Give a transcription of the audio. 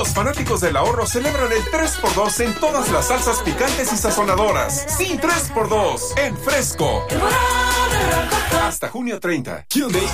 Los fanáticos del ahorro celebran el 3x2 en todas las salsas picantes y sazonadoras. Sí, 3x2 en Fresco. Hasta junio 30. Hyundai